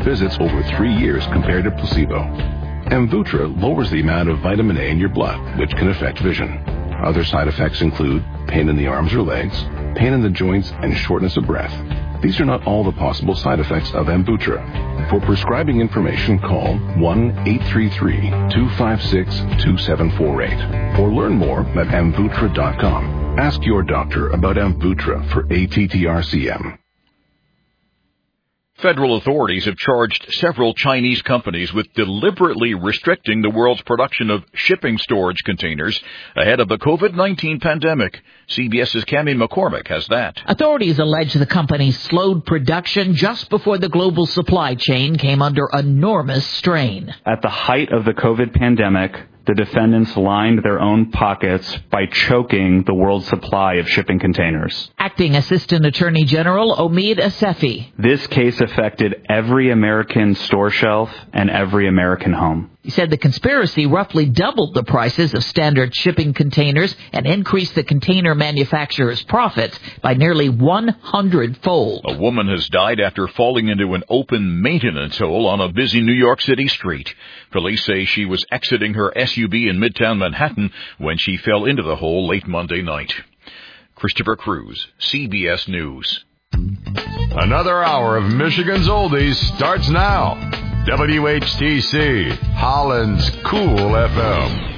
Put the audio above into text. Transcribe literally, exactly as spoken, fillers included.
visits over three years compared to placebo. Amvuttra lowers the amount of vitamin A in your blood, which can affect vision. Other side effects include pain in the arms or legs, pain in the joints, and shortness of breath. These are not all the possible side effects of Amvuttra. For prescribing information, call one eight three three, two five six, two seven four eight or learn more at amvuttra dot com. Ask your doctor about Amvuttra for A T T R C M. Federal authorities have charged several Chinese companies with deliberately restricting the world's production of shipping storage containers ahead of the COVID nineteen pandemic. CBS's Cami McCormick has that. Authorities allege the companies slowed production just before the global supply chain came under enormous strain. At the height of the COVID pandemic, the defendants lined their own pockets by choking the world's supply of shipping containers. Acting Assistant Attorney General Omid Asefi. This case affected every American store shelf and every American home. He said the conspiracy roughly doubled the prices of standard shipping containers and increased the container manufacturer's profits by nearly one hundred fold. A woman has died after falling into an open maintenance hole on a busy New York City street. Police say she was exiting her S U V in Midtown Manhattan when she fell into the hole late Monday night. Christopher Cruz, C B S News. Another hour of Michigan's Oldies starts now. W H T C, Holland's Cool F M.